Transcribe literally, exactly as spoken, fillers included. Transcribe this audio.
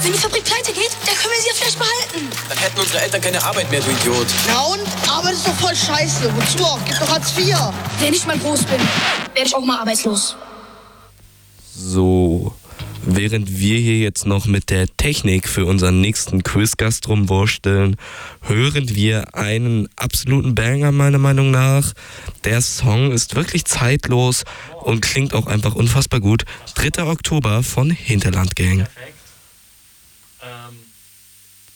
Wenn die Fabrik pleite geht, dann können wir sie ja vielleicht behalten. Dann hätten unsere Eltern keine Arbeit mehr, du Idiot. Na und? Arbeit ist doch voll scheiße. Wozu auch? Gib doch Hartz vier. Wenn ich mal groß bin, werde ich auch mal arbeitslos. So, während wir hier jetzt noch mit der Technik für unseren nächsten Quizgast rumwursteln, hören wir einen absoluten Banger meiner Meinung nach. Der Song ist wirklich zeitlos und klingt auch einfach unfassbar gut. dritter Oktober von Hinterland Gang. Perfekt.